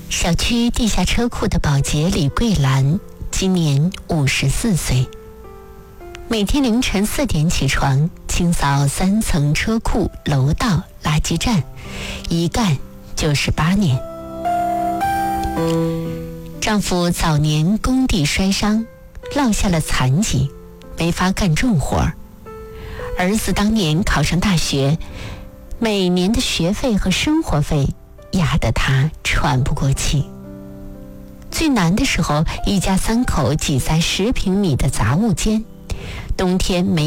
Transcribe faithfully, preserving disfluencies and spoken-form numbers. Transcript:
小区地下车库的保洁李桂兰今年五十四岁，每天凌晨四点起床，清扫三层车库、楼道、垃圾站，一干就是八年。丈夫早年工地摔伤，落下了残疾，没法干重活。儿子当年考上大学，每年的学费和生活费压得他喘不过气。最难的时候，一家三口挤在十平米的杂物间，冬天没